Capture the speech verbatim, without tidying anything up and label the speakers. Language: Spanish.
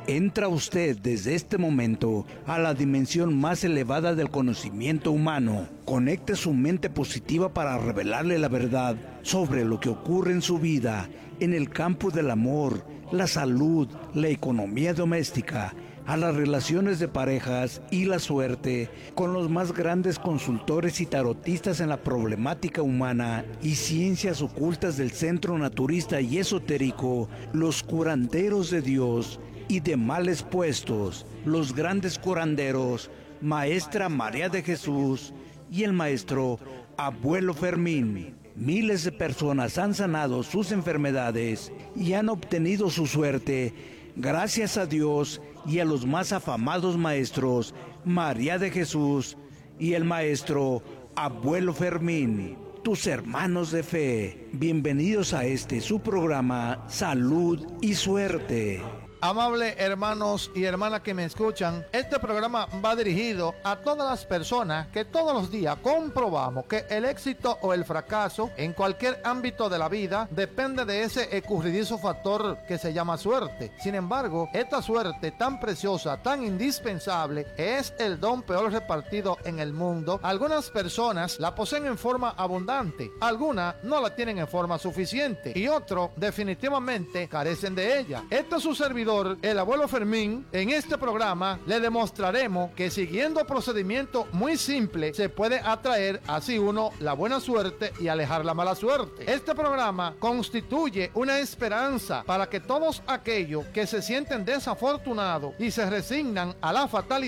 Speaker 1: Entra usted desde este momento a la dimensión más elevada del conocimiento humano. Conecte su mente positiva para revelarle la verdad sobre lo que ocurre en su vida, en el campo del amor, la salud, la economía doméstica, a las relaciones de parejas y la suerte, con los más grandes consultores y tarotistas en la problemática humana y ciencias ocultas del centro naturista y esotérico, los curanderos de Dios y de males puestos, los grandes curanderos, Maestra María de Jesús y el maestro Abuelo Fermín. Miles de personas han sanado sus enfermedades y han obtenido su suerte gracias a Dios y a los más afamados maestros María de Jesús y el maestro Abuelo Fermín, tus hermanos de fe. Bienvenidos a este su programa Salud y Suerte.
Speaker 2: Amables hermanos y hermanas que me escuchan, este programa va dirigido a todas las personas que todos los días comprobamos que el éxito o el fracaso en cualquier ámbito de la vida depende de ese escurridizo factor que se llama suerte. Sin embargo, esta suerte tan preciosa, tan indispensable, es el don peor repartido en el mundo. Algunas personas la poseen en forma abundante, algunas no la tienen en forma suficiente y otros definitivamente carecen de ella. Este es su servidor, el Abuelo Fermín. En este programa le demostraremos que siguiendo procedimientos muy simples se puede atraer así uno la buena suerte y alejar la mala suerte. Este programa constituye una esperanza para que todos aquellos que se sienten desafortunados y se resignan a la fatalidad